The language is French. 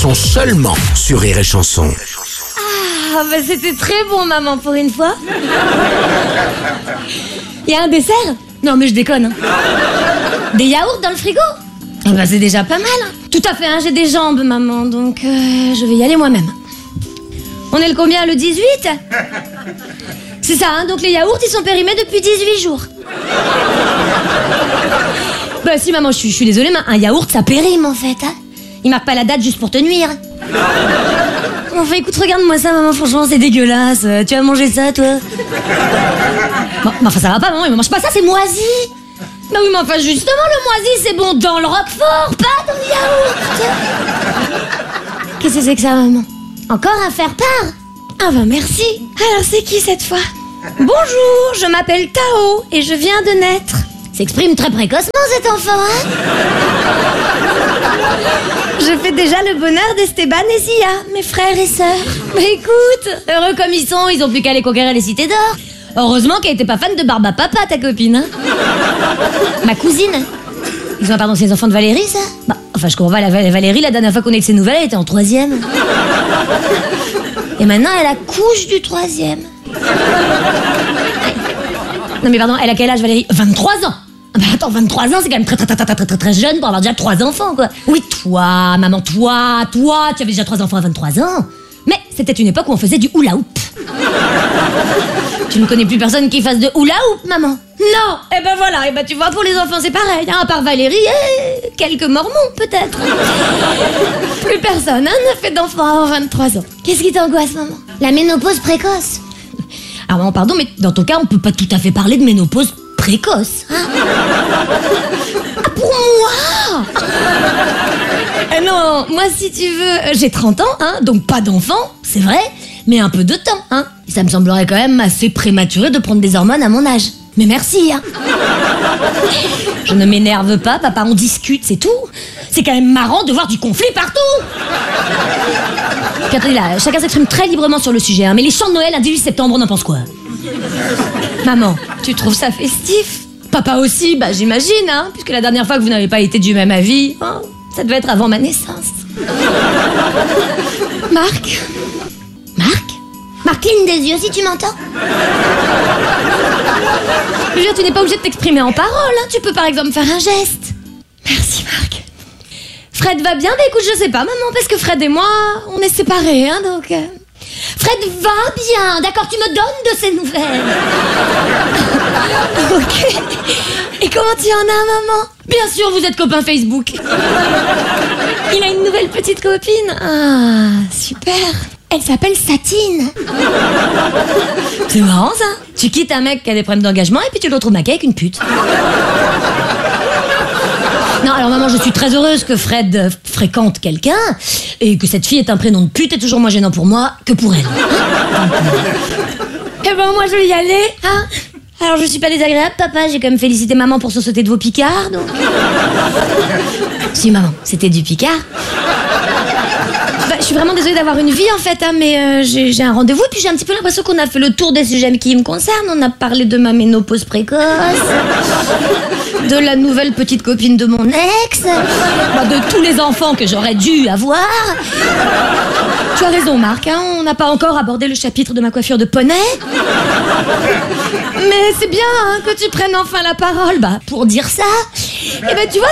sont seulement sur Rire et Chanson. Ah, bah c'était très bon, maman, pour une fois. Il y a un dessert? Non, mais je déconne. Hein. Des yaourts dans le frigo? Ah bah c'est déjà pas mal. Hein. Tout à fait, hein, j'ai des jambes, maman, donc je vais y aller moi-même. On est le combien, le 18? C'est ça, hein, donc les yaourts, ils sont périmés depuis 18 jours. Bah si, maman, je suis désolée, mais un yaourt, ça périme, en fait. Hein. Il marque pas la date juste pour te nuire. Enfin, écoute, regarde-moi ça, maman, franchement, c'est dégueulasse. Tu vas manger ça, toi? Bon, mais enfin, ça va pas, maman, il me mange pas ça, c'est moisi. Bah oui, mais enfin, justement, le moisi, c'est bon dans le roquefort, pas dans le yaourt. Qu'est-ce que c'est que ça, maman? Encore un faire-part? Ah bah merci. Alors, c'est qui, cette fois? Bonjour, je m'appelle Tao, et je viens de naître. S'exprime très précocement, cet enfant, hein? Je fais déjà le bonheur d'Esteban et Zia, mes frères et sœurs. Mais écoute, heureux comme ils ont plus qu'à aller conquérir les cités d'or. Heureusement qu'elle était pas fan de Barba Papa, ta copine, hein. Ma cousine. Ils ont, pardon, c'est les enfants de Valérie, ça? Bah, enfin, je comprends pas, Valérie, la dernière fois qu'on a eu de ses nouvelles, elle était en 3e. Et maintenant, elle accouche du 3e. Non mais pardon, elle a quel âge, Valérie? 23 ans. Bah attends, 23 ans, c'est quand même très jeune pour avoir déjà 3 enfants, quoi. Oui, toi, maman, toi, tu avais déjà 3 enfants à 23 ans. Mais c'était une époque où on faisait du hula hoop. Tu ne connais plus personne qui fasse de hula hoop, maman? Non. Eh ben voilà, et ben tu vois, pour les enfants c'est pareil, hein, à part Valérie et quelques mormons peut-être. Plus personne, hein, ne fait d'enfants avant 23 ans. Qu'est-ce qui t'angoisse, maman? La ménopause précoce. Alors maman, pardon, mais dans ton cas, on peut pas tout à fait parler de ménopause précoce, hein? Ah, pour moi? Non, moi si tu veux, j'ai 30 ans, hein, donc pas d'enfant, c'est vrai, mais un peu de temps, hein. Et ça me semblerait quand même assez prématuré de prendre des hormones à mon âge. Mais merci, hein. Je ne m'énerve pas, papa, on discute, c'est tout. C'est quand même marrant de voir du conflit partout. Puis attendez là, chacun s'exprime très librement sur le sujet, hein, mais les chants de Noël un 18 septembre, on en pense quoi? Maman, tu trouves ça festif? Papa aussi, bah j'imagine, hein, puisque la dernière fois que vous n'avez pas été du même avis, hein, ça devait être avant ma naissance. Marc? Marc, cligne des yeux si tu m'entends. Je veux dire, tu n'es pas obligé de t'exprimer en parole, hein. Tu peux par exemple faire un geste. Merci, Marc. Fred va bien? Bah écoute, je sais pas, maman, parce que Fred et moi, on est séparés, hein, donc... Fred va bien, d'accord, tu me donnes de ses nouvelles. Ok. Et comment tu en as, maman? Bien sûr, vous êtes copains Facebook. Il a une nouvelle petite copine. Ah, super. Elle s'appelle Satine. C'est marrant, ça. Tu quittes un mec qui a des problèmes d'engagement et puis tu le retrouves maqué avec une pute. Non, alors maman, je suis très heureuse que Fred fréquente quelqu'un et que cette fille ait un prénom de pute est toujours moins gênant pour moi que pour elle. Eh ben moi je vais y aller, hein. Alors je suis pas désagréable, papa, j'ai quand même félicité maman pour sauter de vos picards, donc... Si maman, c'était du picard. Bah, je suis vraiment désolée d'avoir une vie en fait, hein, mais j'ai un rendez-vous et puis j'ai un petit peu l'impression qu'on a fait le tour des sujets qui me concernent. On a parlé de ma ménopause précoce, de la nouvelle petite copine de mon ex, bah, de tous les enfants que j'aurais dû avoir. Tu as raison, Marc, hein, on n'a pas encore abordé le chapitre de ma coiffure de poney. Mais c'est bien hein, que tu prennes enfin la parole. Bah, pour dire ça, eh ben, tu vois, c'est pas si mal de se garder quelques sujets sous le coude pour dimanche prochain.